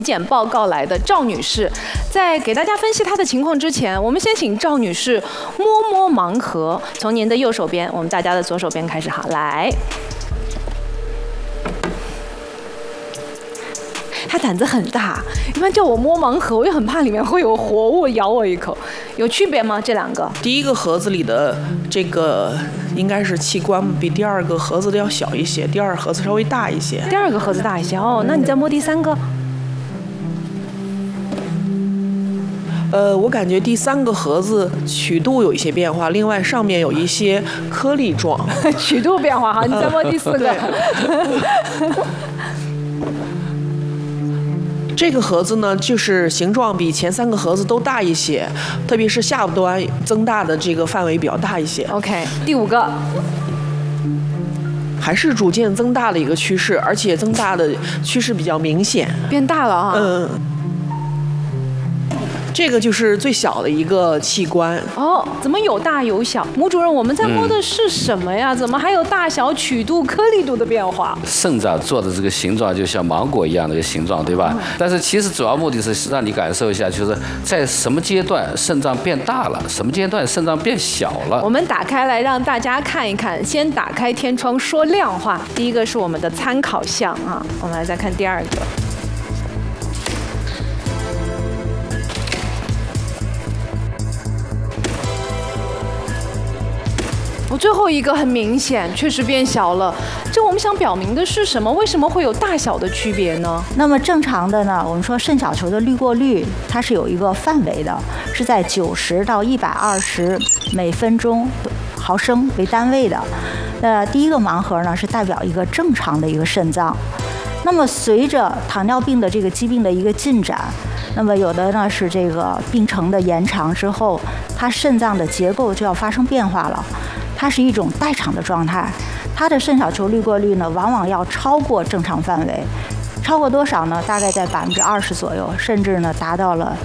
检报告来的赵女士，在给大家分析她的情况之前，我们先请赵女士摸摸盲盒，从您的右手边，我们大家的左手边开始哈，来。她胆子很大，一般叫我摸盲盒，我也很怕里面会有活物咬我一口，有区别吗？这两个？ 第一个盒子里的这个应该是器官，比第二个盒子的要小一些，第二盒子稍微大一些。 第二个盒子大一些哦，那你再摸第三个。 我感觉第三个盒子曲度有一些变化，另外上面有一些颗粒状。 曲度变化，好，你再摸第四个。 这个盒子呢，就是形状比前三个盒子都大一些，特别是下端增大的这个范围比较大一些。 OK， 第五个。 还是逐渐增大的一个趋势，而且增大的趋势比较明显， 变大了啊。 这个就是最小的一个器官哦，怎么有大有小？母主任，我们在摸的是什么呀？怎么还有大小、曲度、颗粒度的变化？ 肾脏做的这个形状就像芒果一样的一个形状，对吧？但是其实主要目的是让你感受一下，就是在什么阶段肾脏变大了，什么阶段肾脏变小了。 我们打开来让大家看一看，先打开天窗说亮话。第一个是我们的参考项啊，我们来再看第二个。最后一个很明显，确实变小了。这我们想表明的是什么？为什么会有大小的区别呢？ 那么正常的呢，我们说肾小球的滤过率，它是有一个范围的，是在90到120每分钟毫升为单位的。第一个盲盒呢，是代表一个正常的一个肾脏。那么随着糖尿病的这个疾病的一个进展，那么有的呢是这个病程的延长之后，它肾脏的结构就要发生变化了。它是一种代偿的状态，它的肾小球滤过率呢，往往要超过正常范围，超过多少呢？大概在20%左右，甚至呢达到了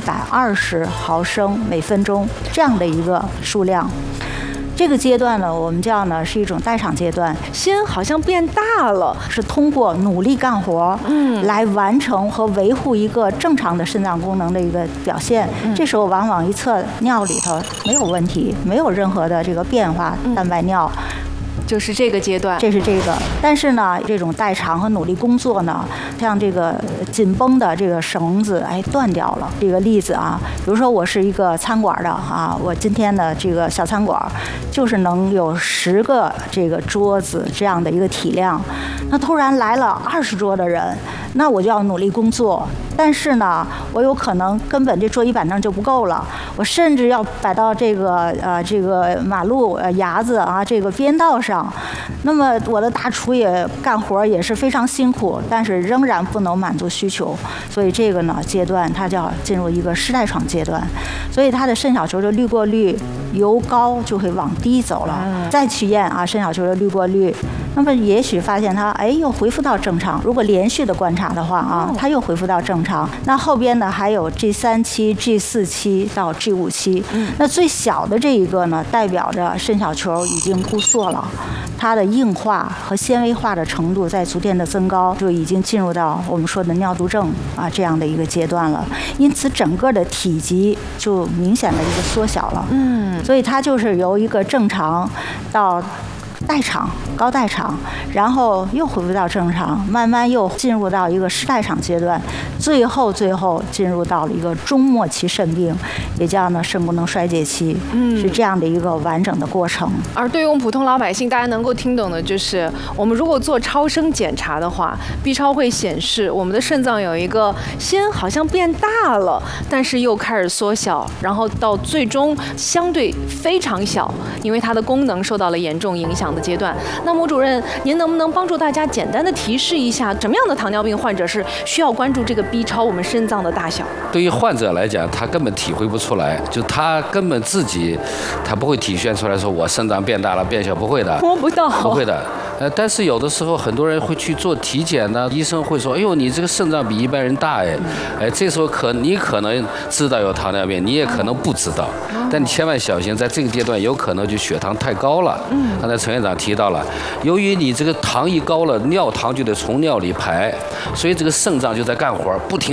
120毫升每分钟这样的一个数量。这个阶段呢，我们叫呢是一种代偿阶段， 先好像变大了， 是通过努力干活，来完成和维护一个正常的肾脏功能的一个表现。这时候往往一测尿里头没有问题，没有任何的这个变化，蛋白尿。 就是这个阶段， 这是这个。但是呢，这种代偿和努力工作呢，像这个紧绷的这个绳子，断掉了。这个例子啊，比如说我是一个餐馆的啊，我今天的这个小餐馆，就是能有10个这个桌子这样的一个体量。那突然来了20桌的人，那我就要努力工作。但是呢，我有可能根本这桌椅板凳就不够了，我甚至要摆到这个马路牙子啊这个边道上。那么我的大厨也干活也是非常辛苦，但是仍然不能满足需求，所以这个呢阶段它就要进入一个失代偿阶段，所以它的肾小球的滤过率由高就会往低走了。再去验啊肾小球的滤过率，那么也许发现它又恢复到正常。如果连续的观察的话啊，它又恢复到正常。那后边呢还有 G3期、G4期到 G5期。那最小的这一个呢，代表着肾小球已经固缩了，它的硬化和纤维化的程度在逐渐的增高，就已经进入到我们说的尿毒症啊这样的一个阶段了。因此整个的体积就明显的一个缩小了。所以它就是由一个正常到代偿、高代偿，然后又恢复到正常，慢慢又进入到一个失代偿阶段，最后进入到了一个中末期肾病，也叫呢肾功能衰竭期，是这样的一个完整的过程。 而对于我们普通老百姓，大家能够听懂的就是，我们如果做超声检查的话，B 超会显示我们的肾脏有一个先好像变大了，但是又开始缩小，然后到最终相对非常小，因为它的功能受到了严重影响的阶段。那母主任，您能不能帮助大家简单的提示一下，什么样的糖尿病患者是需要关注这个 B 超我们肾脏的大小？ 对于患者来讲，他根本体会不出来，就他根本自己他不会体现出来说我肾脏变大了变小，不会的， 摸不到， 不会的。 但是有的时候很多人会去做体检呢，医生会说，哎呦，你这个肾脏比一般人大哎，这时候你可能知道有糖尿病，你也可能不知道，但你千万小心，在这个阶段有可能就血糖太高了。刚才陈院长提到了，由于你这个糖一高了，尿糖就得从尿里排，所以这个肾脏就在干活，不停